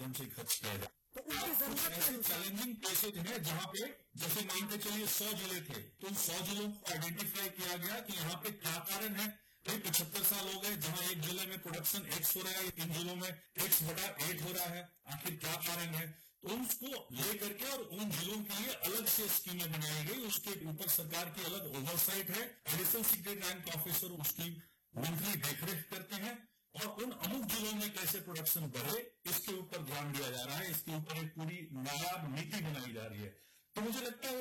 माध्यम से खर्च किया जाए। तो ऐसे चैलेंजिंग केसेज है जहाँ पे जैसे मान के चलिए 100 जिले थे, तो 100 जिलों को आइडेंटिफाई किया गया कि यहाँ पे क्या कारण है। 75 साल हो गए, जहाँ एक जिले में प्रोडक्शन X हो रहा है, इन जिलों में X/8 हो रहा है, आखिर क्या कारण है। तो उसको लेकर के और उन जिलों के लिए अलग से स्कीमें बनाई गई, उसके ऊपर सरकार की अलग ओवरसाइट है। एडिशनल सेक्रेटरी रैंक ऑफिसर उसकी मंथली देखरेख करते हैं और उन अमुक जिलों में कैसे प्रोडक्शन बढ़े इसके ऊपर ध्यान दिया जा रहा है। इसके ऊपर एक पूरी नायाब नीति बनाई जा रही है। तो मुझे लगता है